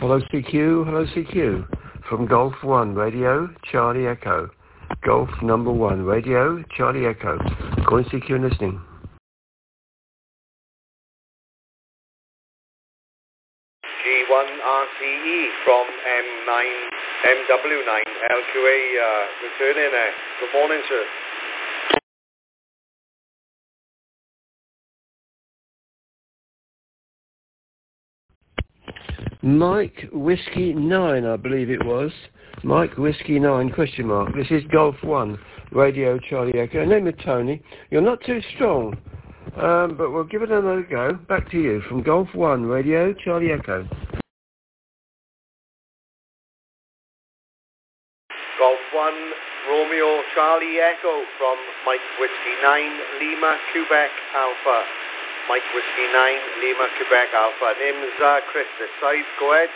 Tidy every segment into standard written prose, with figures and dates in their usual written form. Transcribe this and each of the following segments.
Hello CQ, from Golf 1 Radio, Charlie Echo. Golf number 1 Radio, Charlie Echo. Calling CQ and listening. G1 RCE from MW9 LQA returning. Good morning, sir. Mike Whiskey 9, I believe it was. Mike Whiskey 9, question mark. This is Golf 1, Radio Charlie Echo. Name is Tony. You're not too strong, but we'll give it another go. Back to you from Golf 1, Radio Charlie Echo. Golf 1, Romeo Charlie Echo from Mike Whiskey 9, Lima Quebec Alpha. Mike Whiskey 9, Lima Quebec Alpha. Name's Chris this side. Go ahead.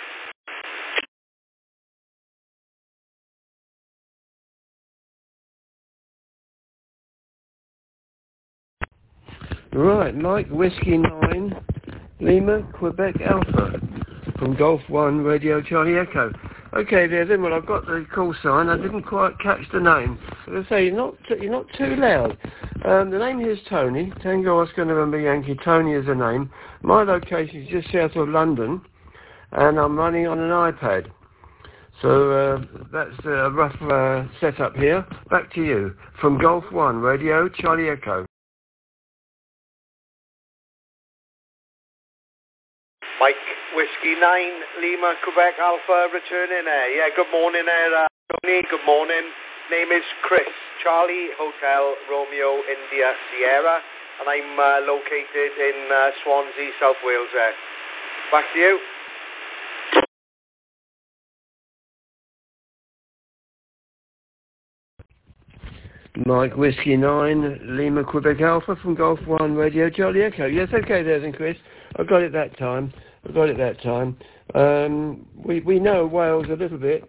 Right, Mike Whiskey 9, Lima Quebec Alpha from Golf 1 Radio Charlie Echo. Okay, there then. Well, I've got the call sign. I didn't quite catch the name. As I say, you're not too loud. The name here is Tony. Tango Oscar November Yankee. Tony is the name. My location is just south of London, and I'm running on an iPad. So that's a rough setup here. Back to you from Golf 1 Radio Charlie Echo. Mike Whiskey 9, Lima Quebec Alpha returning. Yeah, good morning Tony. Good morning. Name is Chris. Charlie Hotel Romeo India Sierra, and I'm located in Swansea, South Wales. Back to you. Mike Whiskey 9, Lima Quebec Alpha from Golf 1 Radio Charlie Echo. Yes, okay there then, Chris. I got it that time. We know Wales a little bit.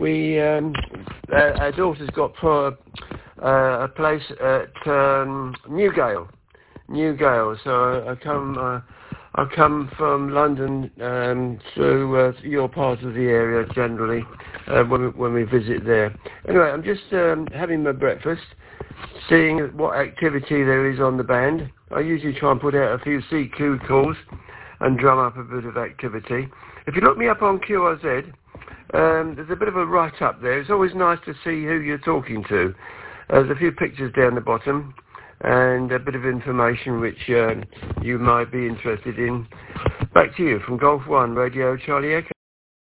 Our daughter's got a place at Newgale. So I come from London through your part of the area generally when we visit there. Anyway, I'm just having my breakfast, seeing what activity there is on the band. I usually try and put out a few CQ calls and drum up a bit of activity. If you look me up on QRZ, there's a bit of a write-up there. It's always nice to see who you're talking to. There's a few pictures down the bottom and a bit of information which you might be interested in. Back to you from Golf 1 Radio Charlie Echo.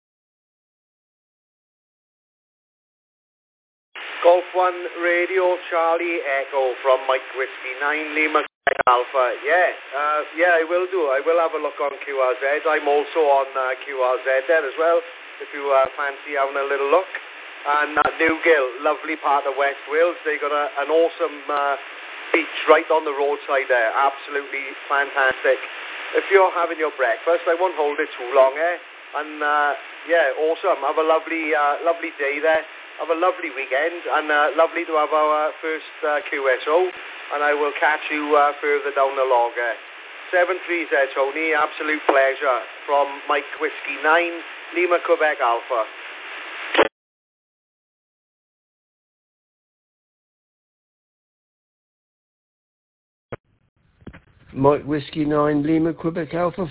Golf 1 Radio Charlie Echo from Mike Whiskey 9 Lima Alpha. Yeah, I will do. I will have a look on QRZ. I'm also on QRZ there as well, if you fancy having a little look. And Newgale, lovely part of West Wales. They got an awesome beach right on the roadside there. Absolutely fantastic. If you're having your breakfast, I won't hold it too long, And awesome. Have a lovely day there. Have a lovely weekend, and lovely to have our first QSO. And I will catch you further down the log. 7-3 there, Tony. Absolute pleasure from Mike Whiskey 9, Lima Quebec Alpha. Mike Whiskey 9, Lima Quebec Alpha